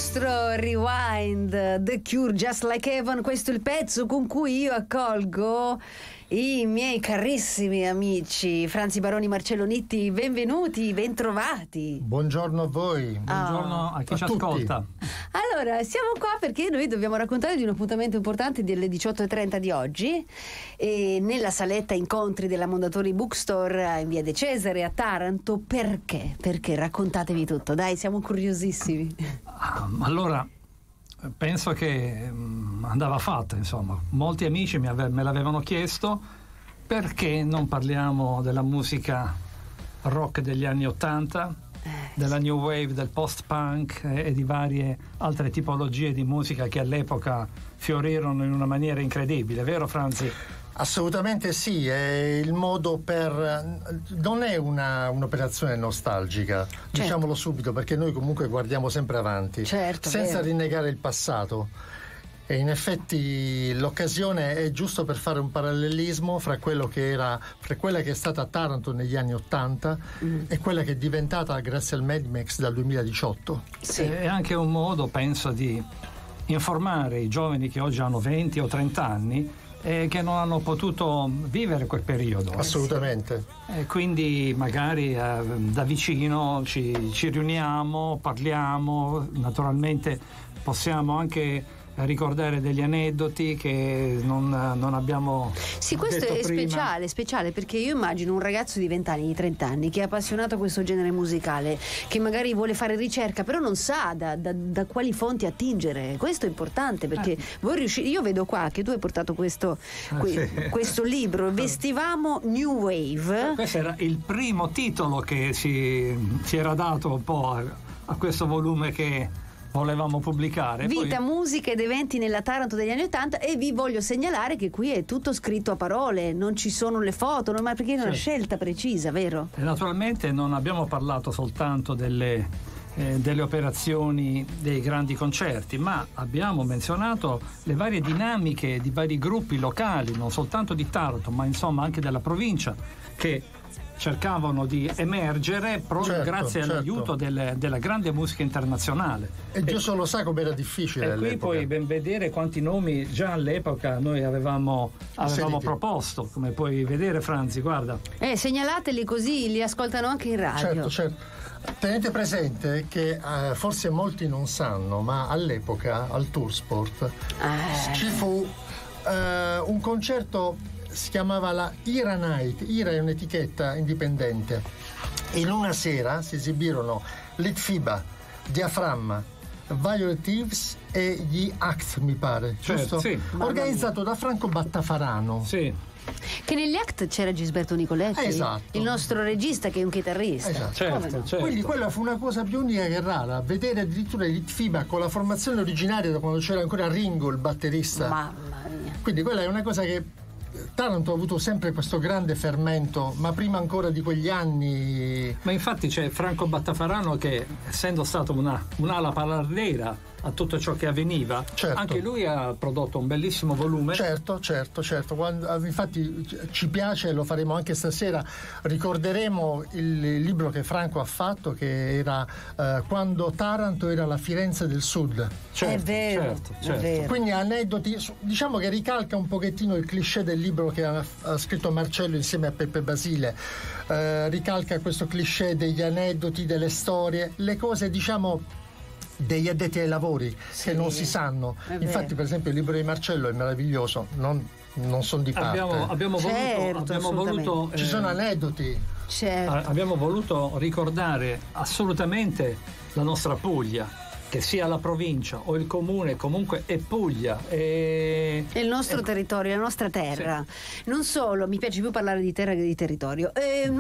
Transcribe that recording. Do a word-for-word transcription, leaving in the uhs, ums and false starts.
nostro Rewind, The Cure, Just Like Heaven. Questo è il pezzo con cui io accolgo i miei carissimi amici Franzi Baroni, Marcello Nitti. Benvenuti, bentrovati. Buongiorno a voi. Buongiorno a chi a ci tutti. ascolta. Allora, siamo qua perché noi dobbiamo raccontare di un appuntamento importante delle diciotto e trenta di oggi, e nella saletta incontri della Mondadori Bookstore in via De Cesare a Taranto. Perché? Perché raccontatevi tutto, dai, siamo curiosissimi. Allora, penso che mh, andava fatta, insomma. Molti amici mi ave- me l'avevano chiesto: perché non parliamo della musica rock degli anni ottanta, della new wave, del post-punk e, e di varie altre tipologie di musica che all'epoca fiorirono in una maniera incredibile, vero Franzi? Assolutamente sì, è il modo per... non è una, un'operazione nostalgica, certo. Diciamolo subito, perché noi comunque guardiamo sempre avanti, certo, senza vero. rinnegare il passato. E in effetti l'occasione è giusto per fare un parallelismo fra quello che era, fra quella che è stata Taranto negli anni ottanta mm. e quella che è diventata grazie al Mad Max dal duemiladiciotto. Sì. È anche un modo, penso, di informare i giovani che oggi hanno venti o trenta anni e che non hanno potuto vivere quel periodo. Assolutamente. E quindi magari eh, da vicino ci, ci riuniamo, parliamo, naturalmente possiamo anche ricordare degli aneddoti che non, non abbiamo sì, questo detto è prima. speciale, speciale perché io immagino un ragazzo di venti anni, di trenta anni che è appassionato a questo genere musicale, che magari vuole fare ricerca però non sa da, da, da quali fonti attingere. Questo è importante perché eh. voi riuscite, io vedo qua che tu hai portato questo, que, sì. questo libro, Vestivamo New Wave. Questo era il primo titolo che si, si era dato un po' a, a questo volume che volevamo pubblicare. Vita, Poi... musica ed eventi nella Taranto degli anni ottanta. E vi voglio segnalare che qui è tutto scritto a parole, non ci sono le foto, non, ma perché è una sì. scelta precisa, vero? E naturalmente non abbiamo parlato soltanto delle, eh, delle operazioni dei grandi concerti, ma abbiamo menzionato le varie dinamiche di vari gruppi locali, non soltanto di Taranto, ma insomma anche della provincia, che cercavano di emergere proprio certo, grazie certo. all'aiuto del, della grande musica internazionale. E Dio solo sa com'era difficile e all'epoca. Qui puoi ben vedere quanti nomi già all'epoca noi avevamo, avevamo proposto, come puoi vedere Franzi, guarda. Eh, segnalateli così li ascoltano anche in radio. Certo, certo. Tenete presente che eh, forse molti non sanno, ma all'epoca al Toursport eh. ci fu eh, un concerto, si chiamava la Ira Night. Ira è un'etichetta indipendente. In una sera si esibirono Litfiba, Diaframma, Violet Eves e gli Act, mi pare, certo, giusto? Sì. Organizzato da Franco Battafarano. Sì. Che negli Act c'era Gisberto Nicoletti, esatto. il nostro regista che è un chitarrista. Esatto. Certo, no? certo. Quindi quella fu una cosa più unica che rara, vedere addirittura Litfiba con la formazione originaria da quando c'era ancora Ringo, il batterista. Mamma mia. Quindi quella è una cosa che Taranto ha avuto sempre questo grande fermento, ma prima ancora di quegli anni. Ma infatti c'è Franco Battafarano che, essendo stato una, un'ala palardera a tutto ciò che avveniva, certo. anche lui ha prodotto un bellissimo volume. Certo, certo, certo. Quando, infatti ci piace, lo faremo anche stasera, ricorderemo il libro che Franco ha fatto, che era eh, Quando Taranto era la Firenze del Sud. Certo, è vero, certo, certo. è vero. Quindi aneddoti, diciamo che ricalca un pochettino il cliché del libro che ha, ha scritto Marcello insieme a Peppe Basile, eh, ricalca questo cliché degli aneddoti, delle storie, le cose diciamo degli addetti ai lavori, sì, che non si sanno. Infatti per esempio il libro di Marcello è meraviglioso, non, non sono di parte. Abbiamo, abbiamo certo, voluto, abbiamo voluto ci eh, sono aneddoti. Certo. Abbiamo voluto ricordare assolutamente la nostra Puglia, che sia la provincia o il comune, comunque è Puglia. È, è il nostro è... territorio, la nostra terra. Sì. Non solo, mi piace più parlare di terra che di territorio. E